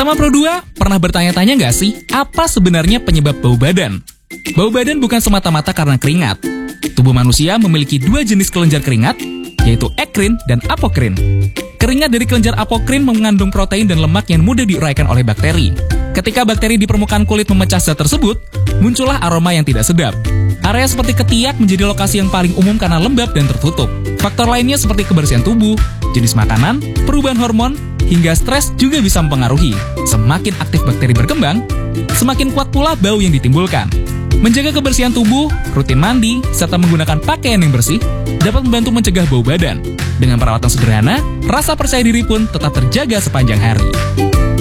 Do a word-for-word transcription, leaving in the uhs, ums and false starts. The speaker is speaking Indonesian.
Bersama Pro dua, pernah bertanya-tanya nggak sih, apa sebenarnya penyebab bau badan? Bau badan bukan semata-mata karena keringat. Tubuh manusia memiliki dua jenis kelenjar keringat, yaitu ekrin dan apokrin. Keringat dari kelenjar apokrin mengandung protein dan lemak yang mudah diuraikan oleh bakteri. Ketika bakteri di permukaan kulit memecah zat tersebut, muncullah aroma yang tidak sedap. Area seperti ketiak menjadi lokasi yang paling umum karena lembab dan tertutup. Faktor lainnya seperti kebersihan tubuh, jenis makanan, perubahan hormon, hingga stres juga bisa mempengaruhi. Semakin aktif bakteri berkembang, semakin kuat pula bau yang ditimbulkan. Menjaga kebersihan tubuh, rutin mandi, serta menggunakan pakaian yang bersih dapat membantu mencegah bau badan. Dengan perawatan sederhana, rasa percaya diri pun tetap terjaga sepanjang hari.